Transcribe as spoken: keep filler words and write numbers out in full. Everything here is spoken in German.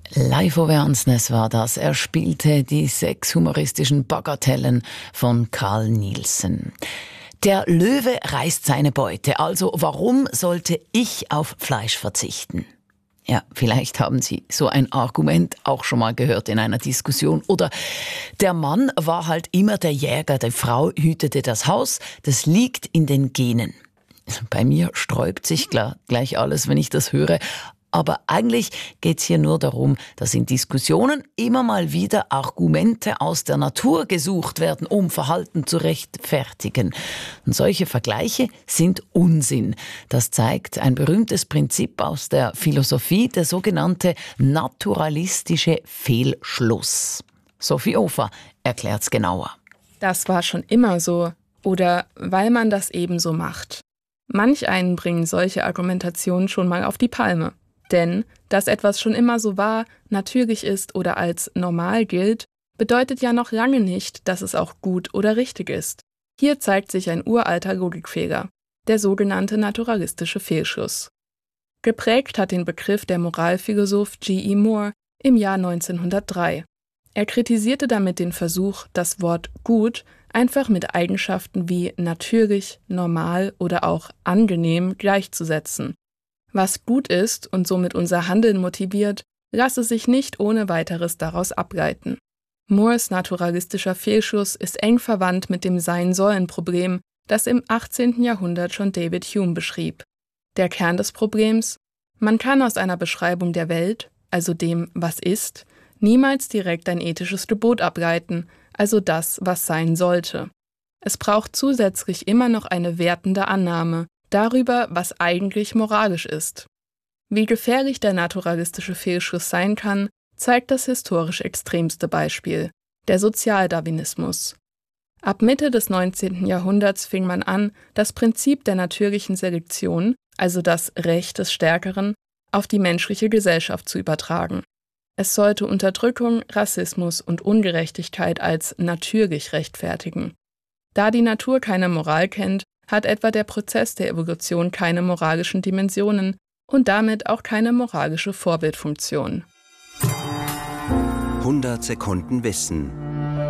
Leif Ove Ansnes war das. Er spielte die sechs humoristischen Bagatellen von Carl Nielsen. Der Löwe reißt seine Beute. Also warum sollte ich auf Fleisch verzichten? Ja, vielleicht haben Sie so ein Argument auch schon mal gehört in einer Diskussion. Oder der Mann war halt immer der Jäger, die Frau hütete das Haus. Das liegt in den Genen. Bei mir sträubt sich gleich alles, wenn ich das höre. Aber eigentlich geht's hier nur darum, dass in Diskussionen immer mal wieder Argumente aus der Natur gesucht werden, um Verhalten zu rechtfertigen. Und solche Vergleiche sind Unsinn. Das zeigt ein berühmtes Prinzip aus der Philosophie, der sogenannte naturalistische Fehlschluss. Sophie Hofer erklärt's genauer. Das war schon immer so. Oder weil man das eben so macht. Manch einen bringen solche Argumentationen schon mal auf die Palme. Denn, dass etwas schon immer so war, natürlich ist oder als normal gilt, bedeutet ja noch lange nicht, dass es auch gut oder richtig ist. Hier zeigt sich ein uralter Logikfehler, der sogenannte naturalistische Fehlschluss. Geprägt hat den Begriff der Moralphilosoph G E Moore im Jahr neunzehnhundertdrei. Er kritisierte damit den Versuch, das Wort gut einfach mit Eigenschaften wie natürlich, normal oder auch angenehm gleichzusetzen. Was gut ist und somit unser Handeln motiviert, lasse sich nicht ohne weiteres daraus ableiten. Moores naturalistischer Fehlschluss ist eng verwandt mit dem Sein-Sollen-Problem, das im achtzehnten Jahrhundert schon David Hume beschrieb. Der Kern des Problems: Man kann aus einer Beschreibung der Welt, also dem, was ist, niemals direkt ein ethisches Gebot ableiten, also das, was sein sollte. Es braucht zusätzlich immer noch eine wertende Annahme darüber, was eigentlich moralisch ist. Wie gefährlich der naturalistische Fehlschluss sein kann, zeigt das historisch extremste Beispiel, der Sozialdarwinismus. Ab Mitte des neunzehnten Jahrhunderts fing man an, das Prinzip der natürlichen Selektion, also das Recht des Stärkeren, auf die menschliche Gesellschaft zu übertragen. Es sollte Unterdrückung, Rassismus und Ungerechtigkeit als natürlich rechtfertigen. Da die Natur keine Moral kennt, hat etwa der Prozess der Evolution keine moralischen Dimensionen und damit auch keine moralische Vorbildfunktion. hundert Sekunden Wissen.